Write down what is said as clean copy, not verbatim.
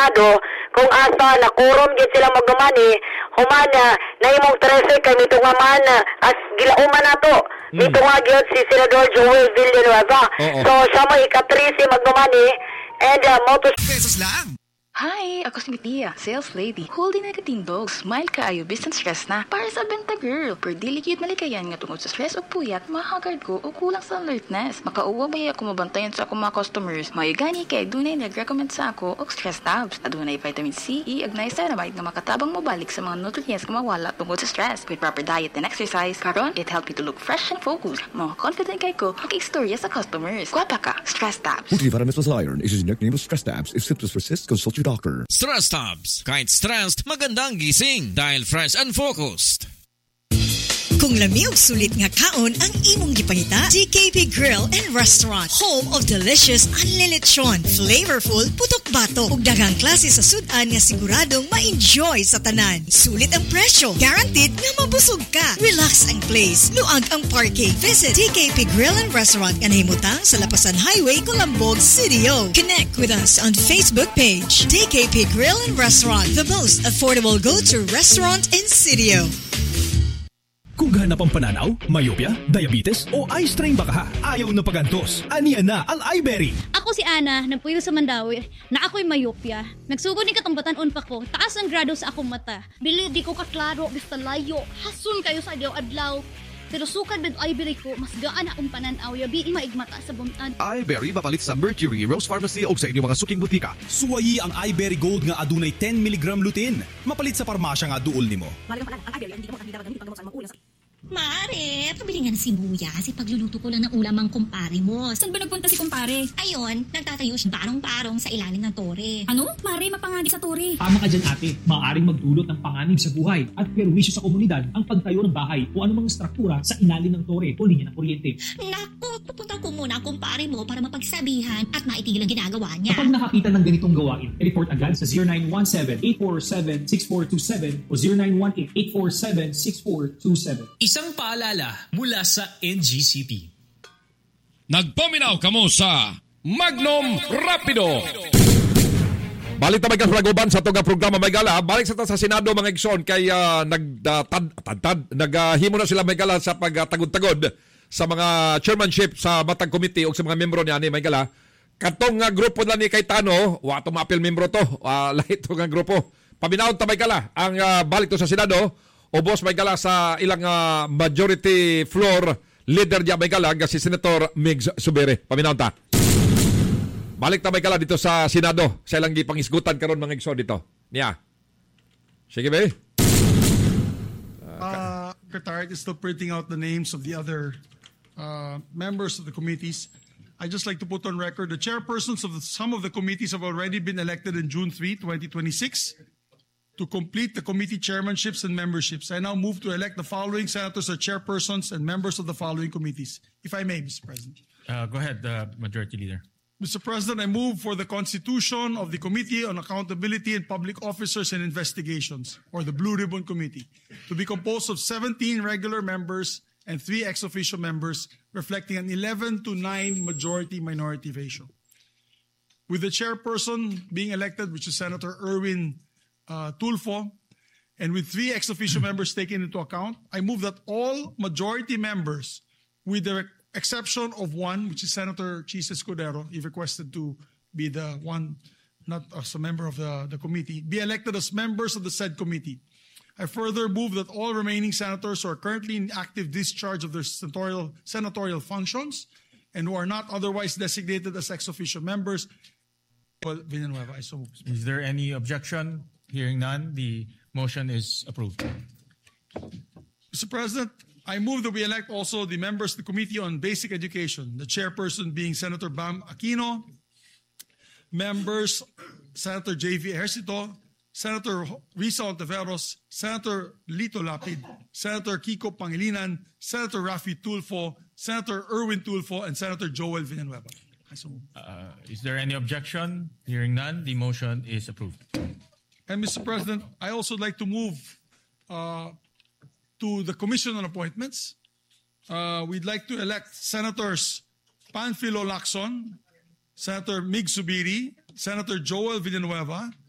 Senado kung asa na quorum gyud sila magumani humana na imong 13 kay mitungaman as gilauman nato mitunga gyud si Senador Joel Villanueva. So siya mo ika-13 magumani and mo to pesos lang. Hi, ako si Mitia, sales lady. Holding na katindog, smile kaayo, business stress na. Para sa benta girl, per delicate malikayan nga tungod sa stress o puyat, mahagard ko o kulang sa alertness. Makauwa ba ako mabantayan sa akong mga customers? Mayugani kay dunay nag-recommend sa ako og stress tabs. Adunay vitamin C, E, ag niacinamide nga makatabang mobalik sa mga nutrients nga mawala tungod sa stress. With proper diet and exercise, karon it help you to look fresh and focused. Mga confident kay ko, maki-istorya sa customers. Kwapa ka, stress tabs. Multivitamins plus iron is his nickname of stress tabs. If symptoms persist, consult your doctor. Stress Tabs. Kahit stressed, magandang gising dahil fresh and focused. Kung lami og sulit nga kaon ang imong gipangita, TKP Grill and Restaurant, home of delicious anlelechon, flavorful putok bato ug daghang klase sa sudan nga siguradong ma-enjoy sa tanan. Sulit ang presyo, guaranteed nga mabusog ka. Relax ang place, luag ang parking. Visit TKP Grill and Restaurant nga nahimutang sa Lapasan Highway, Colambog, CDO. Connect with us on Facebook page. TKP Grill and Restaurant, the most affordable go-to restaurant in CDO. Kung ganap ang pananaw, myopia, diabetes o eye strain baka ha, ayaw na pagantos. Aniya na ang iBerry. Ako si Ana, nagpuyo sa Mandawi, na ako'y myopia. Nagsugod ni katambatan pa ko, taas ang grado sa akong mata. Bili di ko kaklaro, basta layo, hasun kayo sa adlaw-adlaw. Pero sukad med iBerry ko, mas gaan akong pananaw, yabi maigmata sa buntag. iBerry mapalit sa Mercury, Rose Pharmacy o sa inyong mga suking butika. Suwayi ang iBerry Gold nga adunay 10 mg lutein. Mapalit sa parmasya nga duol nimo. Mare, pabili nga ng sibuyas. Pagluluto ko lang ng ulam ang kumpare mo. Saan ba nagpunta si kumpare? Ayun, nagtatayo siya parong-parong sa ilalim ng tore. Ano? Mare, mapanganib sa tore. Tama ka dyan ate, maaaring magdulot ng panganib sa buhay at perwisyo sa komunidad ang pagtayo ng bahay o anumang struktura sa ilalim ng tore o linya ng kuryente. Naku, pupunta ko muna ang kumpare mo para mapagsabihan at maitigil ang ginagawa niya. Kapag nakakita ng ganitong gawain, report agad sa 0917-847-6427 o 0918-847-6427. Isang paalala mula sa NGCP. Nagpaminaw kamo sa Magnum Rapido. Balik na may kasragoban sa itong programa may gala. Balik sa Senado mga igsoon kay naghimo na sila may gala sa pagtagod-tagod sa mga chairmanship sa Matag Committee o sa mga membro niya ni may gala. Katong grupo na ni Cayetano, wato ma-appeal membro to, lahat itong grupo. Paminaw ta may gala ang balik to sa Senado. O boss may gala sa ilang majority floor leader niya may gala si Senator Migs Subere. Paminaw ta. Balik ta may gala dito sa Senado. Sa ilang gipangisgutan karon mga igsoon dito. Niya. Sige ba? Qatar is still printing out the names of the other members of the committees. I just like to put on record the chairpersons of some of the committees have already been elected in June 3, 2026. To complete the committee chairmanships and memberships, I now move to elect the following senators as chairpersons and members of the following committees. If I may, Mr. President. Go ahead, Majority Leader. Mr. President, I move for the constitution of the Committee on Accountability and Public Officers and Investigations, or the Blue Ribbon Committee, to be composed of 17 regular members and 3 ex-officio members, reflecting an 11-9 majority-minority ratio. With the chairperson being elected, which is Senator Erwin Tulfo, and with 3 ex-officio members taken into account, I move that all majority members, with the exception of one, which is Senator Chis Escudero, he requested to be the one, not as a member of the committee, be elected as members of the said committee. I further move that all remaining senators who are currently in active discharge of their senatorial functions and who are not otherwise designated as ex-officio members. Villanueva, I so move. Is there any objection? Hearing none, the motion is approved. Mr. President, I move that we elect also the members of the Committee on Basic Education, the chairperson being Senator Bam Aquino, members Senator J.V. Ejercito, Senator Risa Ontiveros, Senator Lito Lapid, Senator Kiko Pangilinan, Senator Rafi Tulfo, Senator Erwin Tulfo, and Senator Joel Villanueva. Is there any objection? Hearing none, the motion is approved. And Mr. President, I also like to move to the Commission on Appointments. We'd like to elect Senators Panfilo Lacson, Senator Mig Subiri, Senator Joel Villanueva,